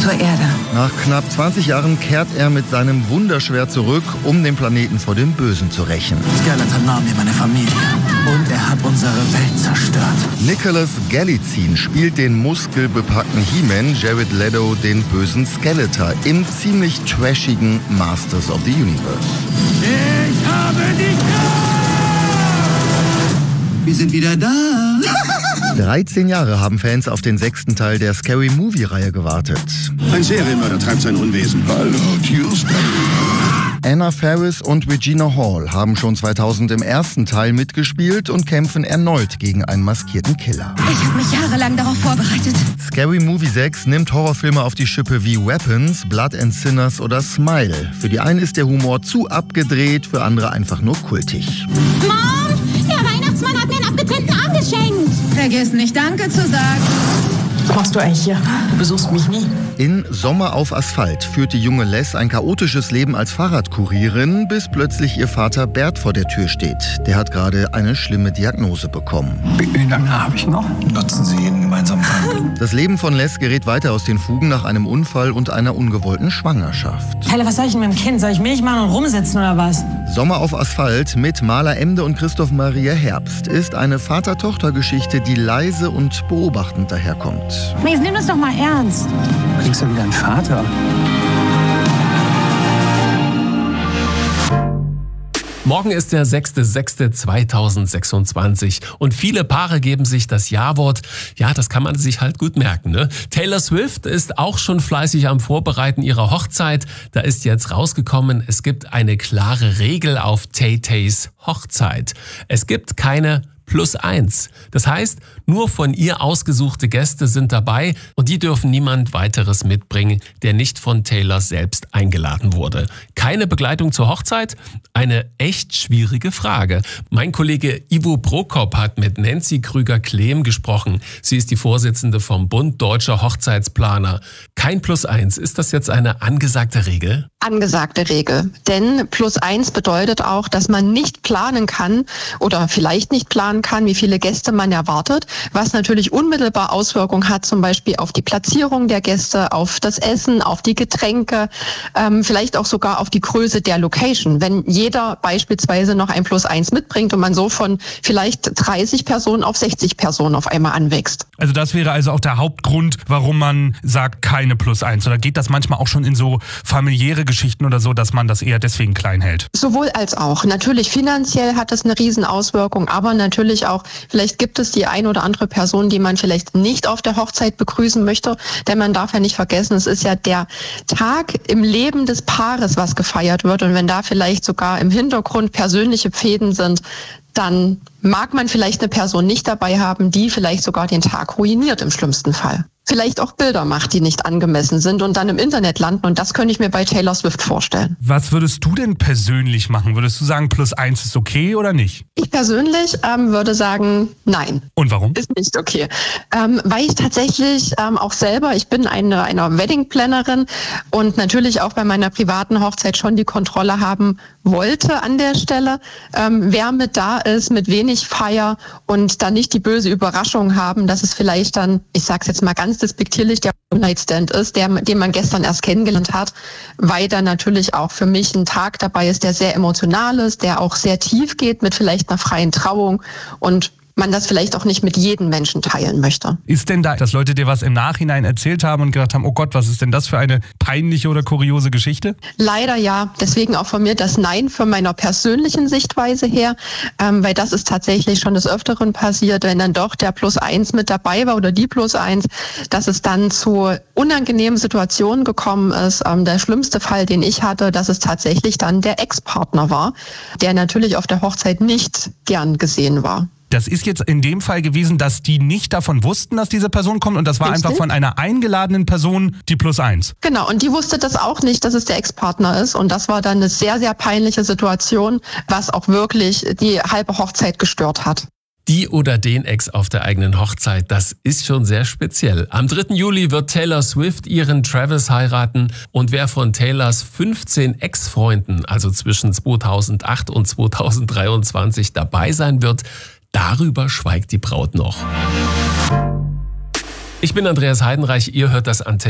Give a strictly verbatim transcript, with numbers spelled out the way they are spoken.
zur Erde. Nach knapp zwanzig Jahren kehrt er mit seinem Wunderschwert zurück, um den Planeten vor dem Bösen zu rächen. Skeletor nahm mir meine Familie und er hat unsere Welt zerstört. Nicholas Galitzine spielt den muskelbepackten He-Man, Jared Leto den bösen Skeletor im ziemlich trashigen Masters of the Universe. Ich habe die Kraft! Wir sind wieder da. dreizehn Jahre haben Fans auf den sechsten Teil der Scary Movie-Reihe gewartet. Ein Serienmörder treibt sein Unwesen. Hallo, Tuesday. Anna Faris und Regina Hall haben schon zweitausend im ersten Teil mitgespielt und kämpfen erneut gegen einen maskierten Killer. Ich habe mich jahrelang darauf vorbereitet. Scary Movie sechs nimmt Horrorfilme auf die Schippe wie Weapons, Blood and Sinners oder Smile. Für die einen ist der Humor zu abgedreht, für andere einfach nur kultig. Mom, der Weihnachtsmann hat mir einen abgetrennten Arm geschenkt. Vergiss nicht Danke zu sagen. Was machst du eigentlich hier? Du besuchst mich nie. In Sommer auf Asphalt führt die junge Les ein chaotisches Leben als Fahrradkurierin, bis plötzlich ihr Vater Bert vor der Tür steht. Der hat gerade eine schlimme Diagnose bekommen. Wie lange habe ich noch? Nutzen Sie jeden gemeinsamen Tag. Das Leben von Les gerät weiter aus den Fugen nach einem Unfall und einer ungewollten Schwangerschaft. Heile, was soll ich denn mit dem Kind? Soll ich Milch machen und rumsitzen oder was? Sommer auf Asphalt mit Maler Emde und Christoph Maria Herbst ist eine Vater-Tochter-Geschichte, die leise und beobachtend daherkommt. Mace, nimm das doch mal ernst. Du kriegst ja wieder einen Vater. Morgen ist der sechster sechster zweitausendsechsundzwanzig und viele Paare geben sich das Ja-Wort. Ja, das kann man sich halt gut merken, ne? Taylor Swift ist auch schon fleißig am Vorbereiten ihrer Hochzeit. Da ist jetzt rausgekommen, es gibt eine klare Regel auf Tay-Tays Hochzeit. Es gibt keine Plus eins. Das heißt, nur von ihr ausgesuchte Gäste sind dabei und die dürfen niemand weiteres mitbringen, der nicht von Taylor selbst eingeladen wurde. Keine Begleitung zur Hochzeit? Eine echt schwierige Frage. Mein Kollege Ivo Prokop hat mit Nancy Krüger-Klehm gesprochen. Sie ist die Vorsitzende vom Bund Deutscher Hochzeitsplaner. Kein Plus eins. Ist das jetzt eine angesagte Regel? Angesagte Regel. Denn Plus eins bedeutet auch, dass man nicht planen kann oder vielleicht nicht planen kann, wie viele Gäste man erwartet, was natürlich unmittelbar Auswirkungen hat, zum Beispiel auf die Platzierung der Gäste, auf das Essen, auf die Getränke, ähm, vielleicht auch sogar auf die Größe der Location. Wenn jeder beispielsweise noch ein Plus eins mitbringt und man so von vielleicht dreißig Personen auf sechzig Personen auf einmal anwächst. Also das wäre also auch der Hauptgrund, warum man sagt, keine Plus eins. Oder geht das manchmal auch schon in so familiäre Geschichten oder so, dass man das eher deswegen klein hält? Sowohl als auch. Natürlich finanziell hat es eine Riesenauswirkung, aber natürlich auch, vielleicht gibt es die ein oder andere Person, die man vielleicht nicht auf der Hochzeit begrüßen möchte, denn man darf ja nicht vergessen, es ist ja der Tag im Leben des Paares, was gefeiert wird, und wenn da vielleicht sogar im Hintergrund persönliche Fäden sind, dann mag man vielleicht eine Person nicht dabei haben, die vielleicht sogar den Tag ruiniert im schlimmsten Fall. Vielleicht auch Bilder macht, die nicht angemessen sind und dann im Internet landen, und das könnte ich mir bei Taylor Swift vorstellen. Was würdest du denn persönlich machen? Würdest du sagen, Plus eins ist okay oder nicht? Ich persönlich ähm, würde sagen, nein. Und warum? Ist nicht okay. Ähm, weil ich tatsächlich ähm, auch selber, ich bin eine, eine Wedding-Plannerin und natürlich auch bei meiner privaten Hochzeit schon die Kontrolle haben wollte an der Stelle, ähm, wer mit da ist, mit wenig Feier, und dann nicht die böse Überraschung haben, dass es vielleicht dann, ich sag's jetzt mal ganz despektierlich, der One-Night-Stand ist, der, den man gestern erst kennengelernt hat, weil da natürlich auch für mich ein Tag dabei ist, der sehr emotional ist, der auch sehr tief geht mit vielleicht einer freien Trauung und man das vielleicht auch nicht mit jedem Menschen teilen möchte. Ist denn da, dass Leute dir was im Nachhinein erzählt haben und gedacht haben, oh Gott, was ist denn das für eine peinliche oder kuriose Geschichte? Leider ja. Deswegen auch von mir das Nein von meiner persönlichen Sichtweise her, ähm, weil das ist tatsächlich schon des Öfteren passiert, wenn dann doch der Plus eins mit dabei war oder die Plus eins, dass es dann zu unangenehmen Situationen gekommen ist. Ähm, der schlimmste Fall, den ich hatte, dass es tatsächlich dann der Ex-Partner war, der natürlich auf der Hochzeit nicht gern gesehen war. Das ist jetzt in dem Fall gewesen, dass die nicht davon wussten, dass diese Person kommt, und das war Richtig. einfach von einer eingeladenen Person die Plus eins. Genau, und die wusste das auch nicht, dass es der Ex-Partner ist, und das war dann eine sehr, sehr peinliche Situation, was auch wirklich die halbe Hochzeit gestört hat. Die oder den Ex auf der eigenen Hochzeit, das ist schon sehr speziell. Am dritten Juli wird Taylor Swift ihren Travis heiraten, und wer von Taylors fünfzehn Ex-Freunden, also zwischen zweitausendacht und zweitausenddreiundzwanzig, dabei sein wird, darüber schweigt die Braut noch. Ich bin Andreas Heidenreich, ihr hört das Antenne.